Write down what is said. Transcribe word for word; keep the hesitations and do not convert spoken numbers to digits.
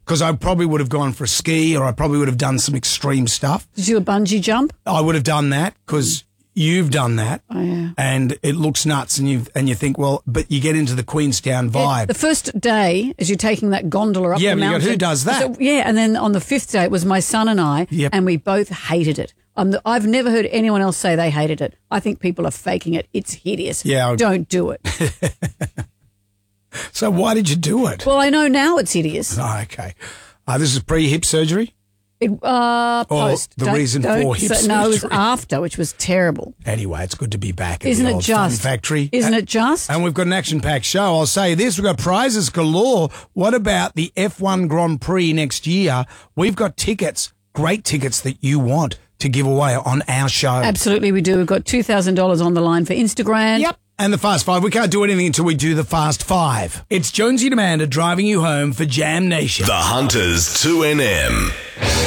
because I probably would have gone for a ski or I probably would have done some extreme stuff. Did you do a bungee jump? I would have done that because you've done that. Oh, yeah. And it looks nuts and you and you think, well, but you get into the Queenstown vibe. Yeah, the first day, as you're taking that gondola up Yeah, the but you go, mountain. who does that? So, yeah, and then on the fifth day, it was my son and I, Yep. and we both hated it. Um, the, I've never heard anyone else say they hated it. I think people are faking it. It's hideous. Yeah, I- Don't do it. So why did you do it? Well, I know now it's hideous. Oh, okay. Uh, this is pre-hip surgery? It, uh, Or post. the Don't- reason don't for hip say- No, it was surgery. after, which was terrible. Anyway, it's good to be back at Isn't the it old Fun just? Factory. Isn't Uh, it just? And we've got an action-packed show. I'll say this, we've got prizes galore. What about the F one Grand Prix next year? We've got tickets, great tickets that you want to give away on our show. Absolutely, we do. We've got two thousand dollars on the line for Instagram. Yep. And the Fast Five. We can't do anything until we do the Fast Five. It's Jonesy and Amanda driving you home for Jam Nation. The Hunters two N M.